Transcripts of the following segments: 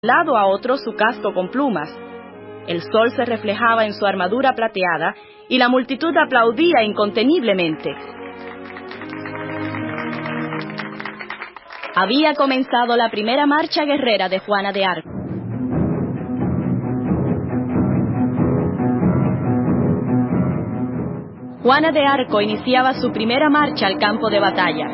lado a otro su casco con plumas. El sol se reflejaba en su armadura plateada y la multitud aplaudía inconteniblemente. Había comenzado la primera marcha guerrera de Juana de Arco. Juana de Arco iniciaba su primera marcha al campo de batalla.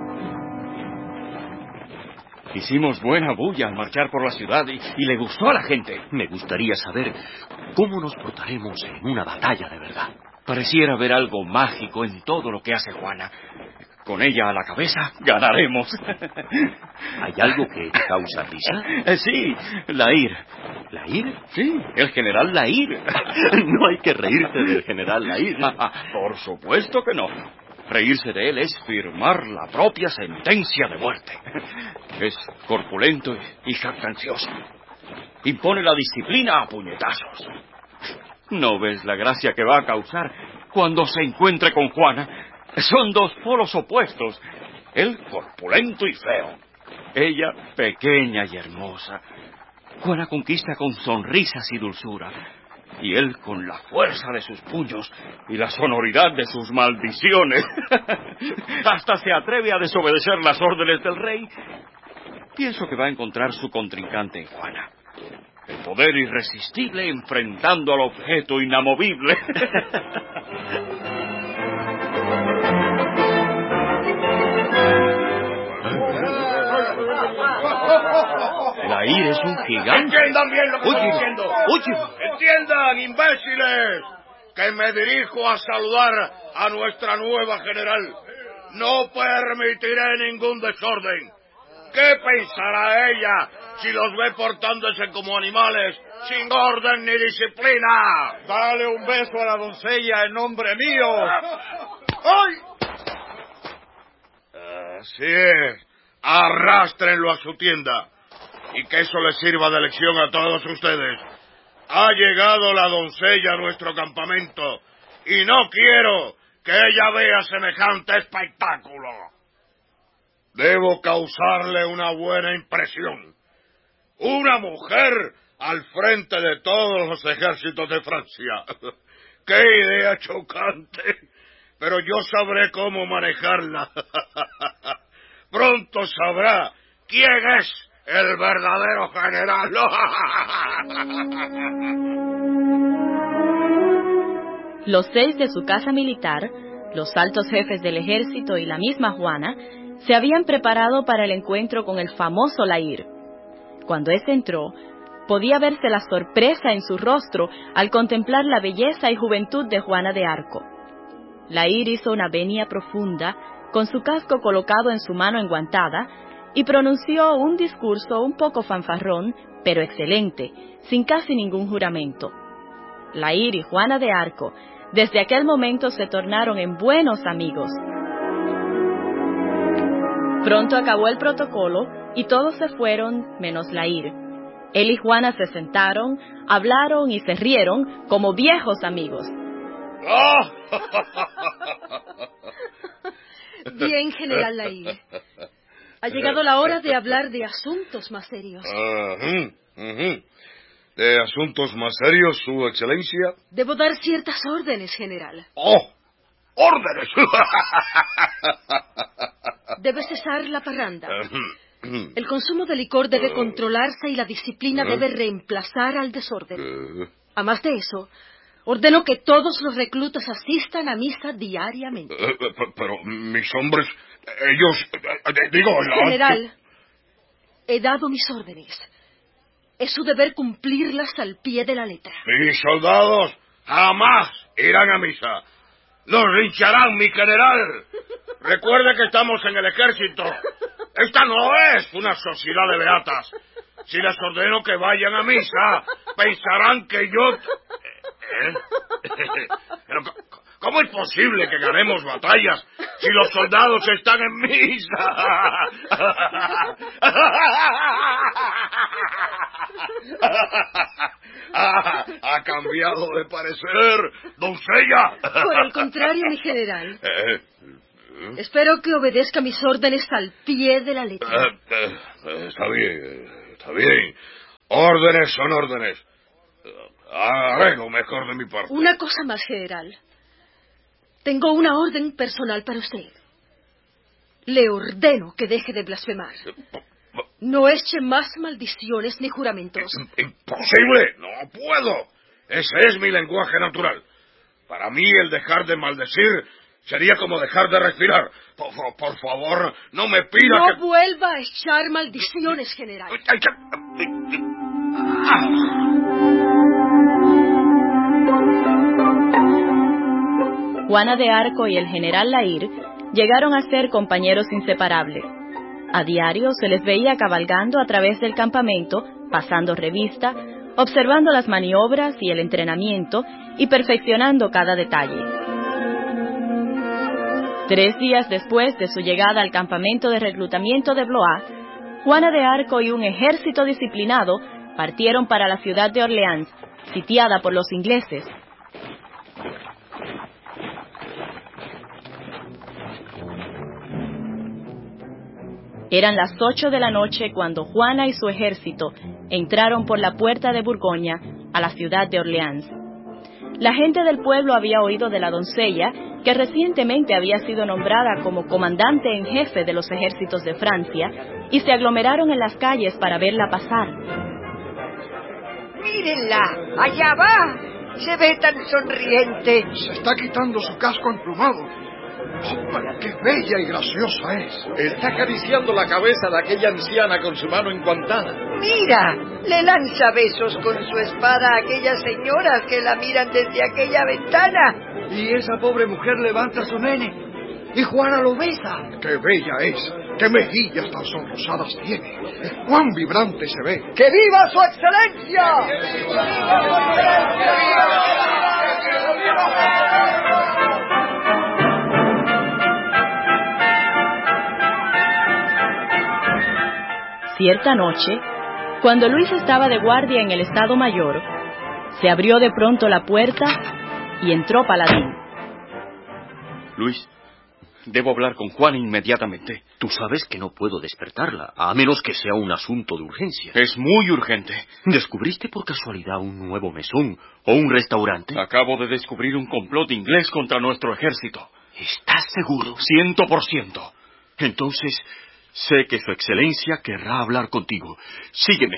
Hicimos buena bulla al marchar por la ciudad y le gustó a la gente. Me gustaría saber cómo nos portaremos en una batalla de verdad. Pareciera haber algo mágico en todo lo que hace Juana. Con ella a la cabeza, ganaremos. ¿Hay algo que te causa risa? Sí, Laír. ¿Laír? Sí, el general Laír. No hay que reírse del general Laír. Por supuesto que no. Reírse de él es firmar la propia sentencia de muerte. Es corpulento y jactancioso. Impone la disciplina a puñetazos. ¿No ves la gracia que va a causar cuando se encuentre con Juana? Son dos polos opuestos. Él corpulento y feo. Ella pequeña y hermosa. Juana conquista con sonrisas y dulzura. Y él con la fuerza de sus puños y la sonoridad de sus maldiciones. Hasta se atreve a desobedecer las órdenes del rey. Pienso que va a encontrar su contrincante en Juana. El poder irresistible enfrentando al objeto inamovible. Laír es un gigante. Entiendan bien lo que estoy diciendo. Oye. Entiendan, imbéciles, que me dirijo a saludar a nuestra nueva general. No permitiré ningún desorden. ¿Qué pensará ella si los ve portándose como animales, sin orden ni disciplina? Dale un beso a la doncella en nombre mío. ¡Ay! Así es. Arrástrenlo a su tienda. Y que eso les sirva de lección a todos ustedes. Ha llegado la doncella a nuestro campamento y no quiero que ella vea semejante espectáculo. Debo causarle una buena impresión. Una mujer al frente de todos los ejércitos de Francia. ¡Qué idea chocante! Pero yo sabré cómo manejarla. Pronto sabrá quién es el verdadero general. Los 6 de su casa militar, los altos jefes del ejército y la misma Juana, se habían preparado para el encuentro con el famoso Laír. Cuando éste entró, podía verse la sorpresa en su rostro al contemplar la belleza y juventud de Juana de Arco. Laír hizo una venia profunda, con su casco colocado en su mano enguantada, y pronunció un discurso un poco fanfarrón, pero excelente, sin casi ningún juramento. Laír y Juana de Arco, desde aquel momento se tornaron en buenos amigos. Pronto acabó el protocolo y todos se fueron, menos Laír. Él y Juana se sentaron, hablaron y se rieron como viejos amigos. Bien, general Laír. Ha llegado la hora de hablar de asuntos más serios. ¿De asuntos más serios, su excelencia? Debo dar ciertas órdenes, general. ¡Oh! ¡Órdenes! Debe cesar la parranda. El consumo de licor debe controlarse y la disciplina debe reemplazar al desorden. Además de eso, ordeno que todos los reclutas asistan a misa diariamente. Pero mis hombres, ellos, digo... General, he dado mis órdenes. Es su deber cumplirlas al pie de la letra. Mis soldados jamás irán a misa. Los lincharán, mi general. Recuerde que estamos en el ejército. Esta no es una sociedad de beatas. Si les ordeno que vayan a misa, pensarán que yo... Pero, ¿cómo es posible que ganemos batallas si los soldados están en misa? Ha cambiado de parecer, doncella. Por el contrario, mi general. Espero que obedezca mis órdenes al pie de la letra. Está bien. Órdenes son órdenes. Haré lo mejor de mi parte. Una cosa más, general. Tengo una orden personal para usted. Le ordeno que deje de blasfemar. No eche más maldiciones ni juramentos. ¡Imposible! ¡No puedo! Ese es mi lenguaje natural. Para mí, el dejar de maldecir sería como dejar de respirar. Por favor, no me pida no que... No vuelva a echar maldiciones, general. Juana de Arco y el general Laír llegaron a ser compañeros inseparables. A diario se les veía cabalgando a través del campamento, pasando revista, observando las maniobras y el entrenamiento y perfeccionando cada detalle. 3 días después de su llegada al campamento de reclutamiento de Blois, Juana de Arco y un ejército disciplinado partieron para la ciudad de Orleans, sitiada por los ingleses. Eran las 8 de la noche cuando Juana y su ejército entraron por la puerta de Borgoña a la ciudad de Orleans. La gente del pueblo había oído de la doncella, que recientemente había sido nombrada como comandante en jefe de los ejércitos de Francia, y se aglomeraron en las calles para verla pasar. ¡Mírenla! ¡Allá va! Se ve tan sonriente. Se está quitando su casco emplumado. ¡Oh, qué bella y graciosa es! Está acariciando la cabeza de aquella anciana con su mano enguantada. ¡Mira! Le lanza besos con su espada a aquellas señoras que la miran desde aquella ventana. Y esa pobre mujer levanta a su nene. Y Juana lo besa. ¡Qué bella es! ¡Qué mejillas tan sonrosadas tiene! ¡Cuán vibrante se ve! ¡Que viva su excelencia! ¡Que viva su excelencia! Cierta noche, cuando Luis estaba de guardia en el Estado Mayor, se abrió de pronto la puerta y entró Paladín. Luis, debo hablar con Juana inmediatamente. Tú sabes que no puedo despertarla, a menos que sea un asunto de urgencia. Es muy urgente. ¿Descubriste por casualidad un nuevo mesón o un restaurante? Acabo de descubrir un complot inglés contra nuestro ejército. ¿Estás seguro? 100%. Entonces, sé que su excelencia querrá hablar contigo. Sígueme.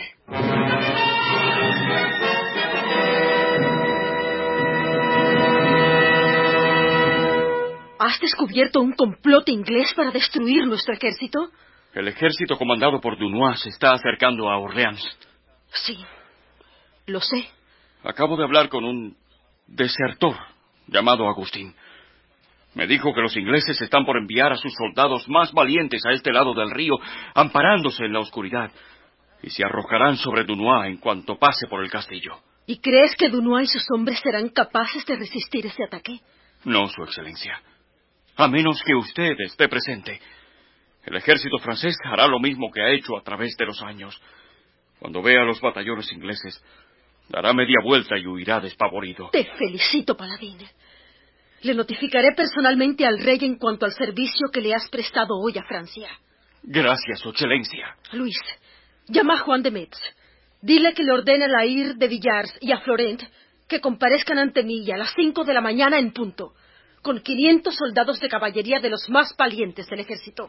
¿Has descubierto un complot inglés para destruir nuestro ejército? El ejército comandado por Dunois se está acercando a Orleans. Sí, lo sé. Acabo de hablar con un desertor llamado Agustín. Me dijo que los ingleses están por enviar a sus soldados más valientes a este lado del río, amparándose en la oscuridad, y se arrojarán sobre Dunois en cuanto pase por el castillo. ¿Y crees que Dunois y sus hombres serán capaces de resistir ese ataque? No, Su Excelencia. A menos que usted esté presente. El ejército francés hará lo mismo que ha hecho a través de los años. Cuando vea a los batallones ingleses, dará media vuelta y huirá despavorido. Te felicito, Paladín. Le notificaré personalmente al rey en cuanto al servicio que le has prestado hoy a Francia. Gracias, Su Excelencia. Luis, llama a Juan de Metz. Dile que le ordene a Laír de Villars y a Florent que comparezcan ante mí a las 5 de la mañana en punto, con 500 soldados de caballería de los más valientes del ejército.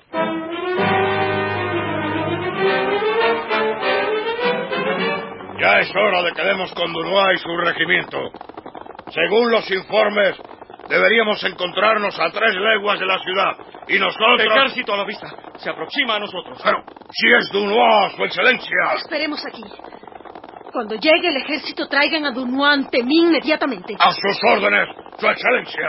Ya es hora de que demos con Dunois y su regimiento. Según los informes, deberíamos encontrarnos a 3 leguas de la ciudad. Y nosotros... Ejército a la vista. Se aproxima a nosotros. Pero, si es Dunois, Su Excelencia. Esperemos aquí. Cuando llegue el ejército, traigan a Dunois ante mí inmediatamente. A sus órdenes, Su Excelencia.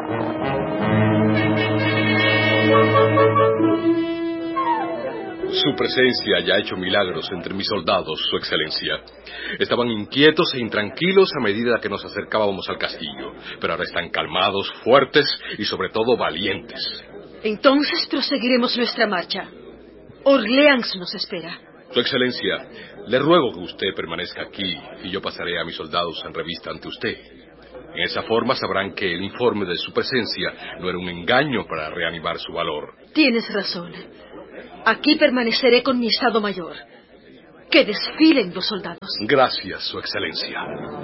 Su presencia ya ha hecho milagros entre mis soldados, Su Excelencia. Estaban inquietos e intranquilos a medida que nos acercábamos al castillo, pero ahora están calmados, fuertes y sobre todo valientes. Entonces proseguiremos nuestra marcha. Orleans nos espera. Su Excelencia, le ruego que usted permanezca aquí y yo pasaré a mis soldados en revista ante usted. En esa forma sabrán que el informe de su presencia no era un engaño para reanimar su valor. Tienes razón. Aquí permaneceré con mi Estado Mayor. Que desfilen los soldados. Gracias, Su Excelencia.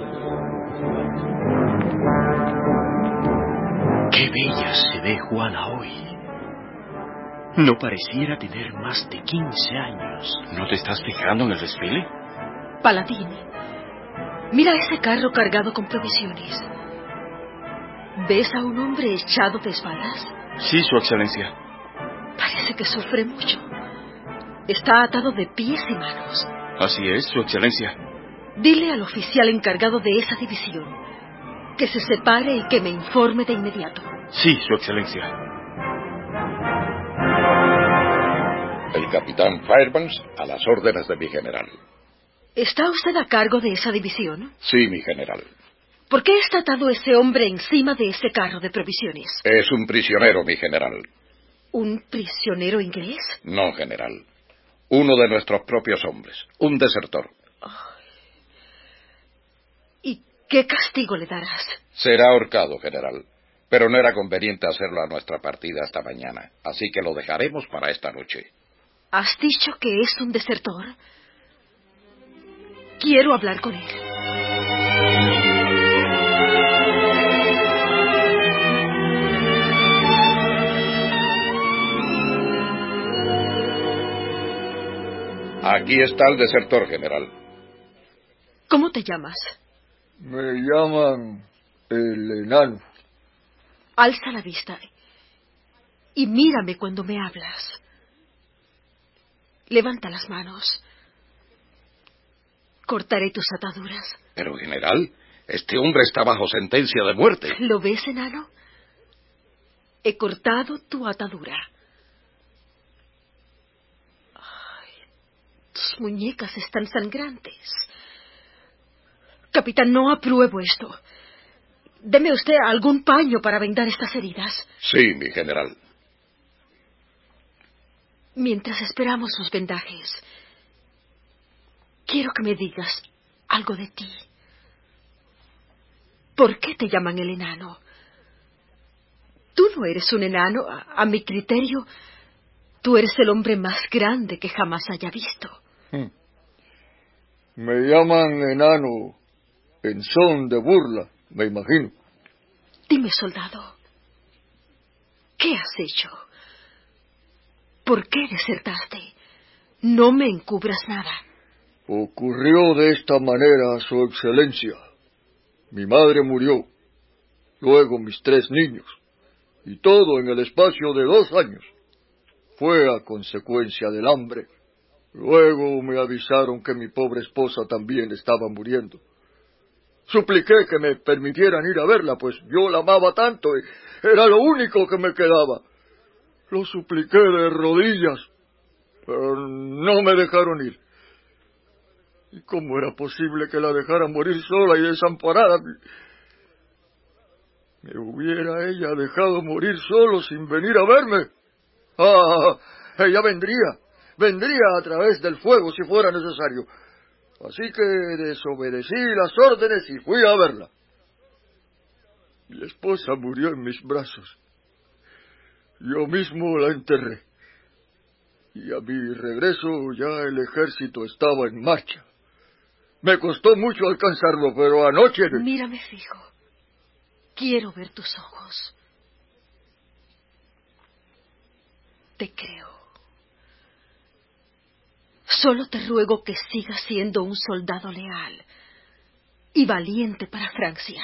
Qué bella se ve Juana hoy. No pareciera tener más de 15 años. ¿No te estás fijando en el desfile? Paladín, mira ese carro cargado con provisiones. ¿Ves a un hombre echado de espaldas? Sí, Su Excelencia. Parece que sufre mucho. Está atado de pies y manos. Así es, Su Excelencia. Dile al oficial encargado de esa división que se separe y que me informe de inmediato. Sí, Su Excelencia. El capitán Fairbanks a las órdenes de mi general. ¿Está usted a cargo de esa división? Sí, mi general. ¿Por qué está atado ese hombre encima de ese carro de provisiones? Es un prisionero, mi general. ¿Un prisionero inglés? No, general. Uno de nuestros propios hombres. Un desertor. ¿Y qué castigo le darás? Será ahorcado, general. Pero no era conveniente hacerlo a nuestra partida esta mañana. Así que lo dejaremos para esta noche. ¿Has dicho que es un desertor? Quiero hablar con él. Aquí está el desertor, general. ¿Cómo te llamas? Me llaman el enano. Alza la vista y mírame cuando me hablas. Levanta las manos. Cortaré tus ataduras. Pero, general, este hombre está bajo sentencia de muerte. ¿Lo ves, enano? He cortado tu atadura. Ay, tus muñecas están sangrantes. Capitán, no apruebo esto. Deme usted algún paño para vendar estas heridas. Sí, mi general. Mientras esperamos los vendajes, quiero que me digas algo de ti. ¿Por qué te llaman el enano? Tú no eres un enano. A mi criterio, tú eres el hombre más grande que jamás haya visto. Me llaman enano en son de burla, me imagino. Dime, soldado, ¿qué has hecho? ¿Por qué desertaste? No me encubras nada. Ocurrió de esta manera, Su Excelencia. Mi madre murió, luego mis 3 niños, y todo en el espacio de 2 años. Fue a consecuencia del hambre. Luego me avisaron que mi pobre esposa también estaba muriendo. Supliqué que me permitieran ir a verla, pues yo la amaba tanto y era lo único que me quedaba. Lo supliqué de rodillas, pero no me dejaron ir. ¿Y cómo era posible que la dejara morir sola y desamparada? ¿Me hubiera ella dejado morir solo sin venir a verme? Ella vendría a través del fuego si fuera necesario. Así que desobedecí las órdenes y fui a verla. Mi esposa murió en mis brazos. Yo mismo la enterré. Y a mi regreso ya el ejército estaba en marcha. Me costó mucho alcanzarlo, pero anoche... Mírame fijo. Quiero ver tus ojos. Te creo. Solo te ruego que sigas siendo un soldado leal y valiente para Francia.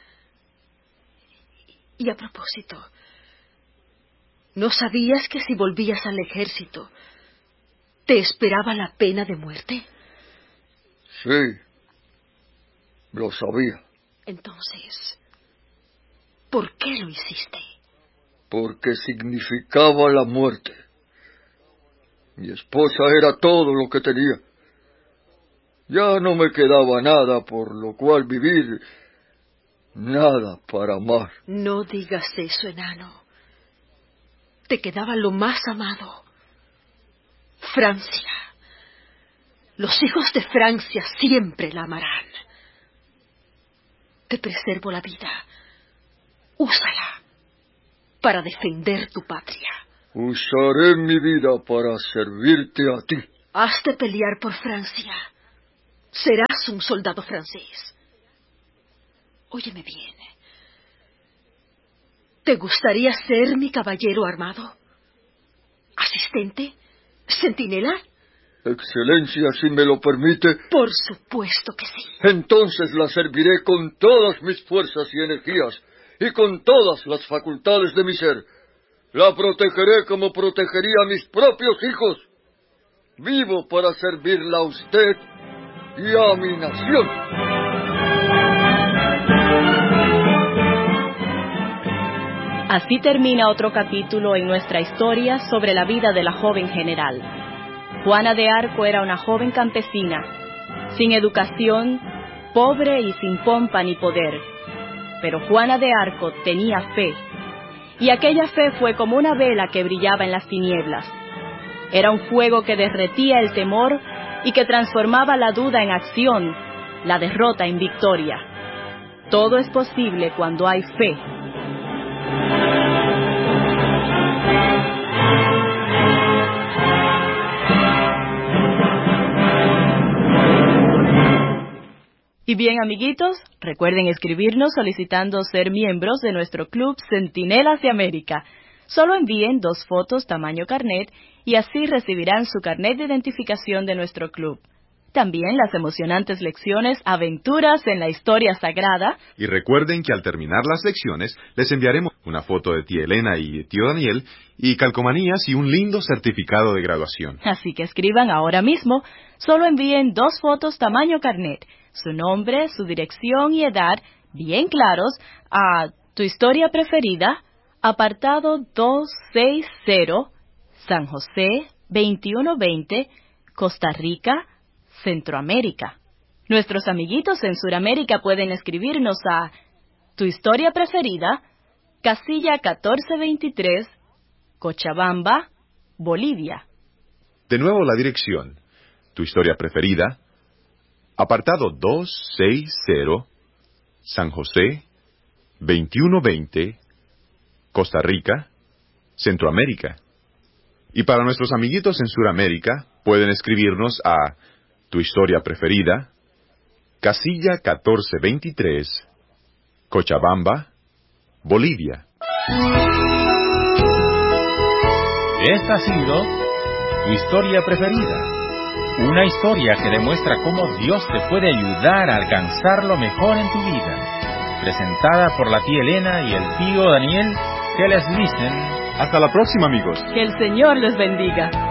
Y a propósito, ¿no sabías que si volvías al ejército te esperaba la pena de muerte? Sí, lo sabía. Entonces, ¿por qué lo hiciste? Porque significaba la muerte. Mi esposa era todo lo que tenía. Ya no me quedaba nada por lo cual vivir, nada para amar. No digas eso, enano. Te quedaba lo más amado, Francia. Los hijos de Francia siempre la amarán. Te preservo la vida. Úsala para defender tu patria. Usaré mi vida para servirte a ti. Has de pelear por Francia. Serás un soldado francés. Óyeme bien. ¿Te gustaría ser mi caballero armado? ¿Asistente? ¿Centinela? Excelencia, si me lo permite. Por supuesto que sí. Entonces la serviré con todas mis fuerzas y energías, y con todas las facultades de mi ser. La protegeré como protegería a mis propios hijos. Vivo para servirla a usted y a mi nación. Así termina otro capítulo en nuestra historia sobre la vida de la joven general. Juana de Arco era una joven campesina, sin educación, pobre y sin pompa ni poder. Pero Juana de Arco tenía fe, y aquella fe fue como una vela que brillaba en las tinieblas. Era un fuego que derretía el temor y que transformaba la duda en acción, la derrota en victoria. Todo es posible cuando hay fe. Y bien, amiguitos, recuerden escribirnos solicitando ser miembros de nuestro club Centinelas de América. Solo envíen 2 fotos tamaño carnet y así recibirán su carnet de identificación de nuestro club. También las emocionantes lecciones Aventuras en la Historia Sagrada. Y recuerden que al terminar las lecciones les enviaremos una foto de tía Elena y tío Daniel y calcomanías y un lindo certificado de graduación. Así que escriban ahora mismo. Solo envíen 2 fotos tamaño carnet, su nombre, su dirección y edad, bien claros, a Tu Historia Preferida, apartado 260, San José, 2120, Costa Rica, Centroamérica. Nuestros amiguitos en Suramérica pueden escribirnos a Tu Historia Preferida, casilla 1423, Cochabamba, Bolivia. De nuevo la dirección. Tu Historia Preferida, apartado 260, San José, 2120, Costa Rica, Centroamérica. Y para nuestros amiguitos en Suramérica, pueden escribirnos a Tu Historia Preferida, casilla 1423, Cochabamba, Bolivia. Esta ha sido Tu Historia Preferida, una historia que demuestra cómo Dios te puede ayudar a alcanzar lo mejor en tu vida. Presentada por la tía Elena y el tío Daniel, que les dicen... Hasta la próxima, amigos. Que el Señor les bendiga.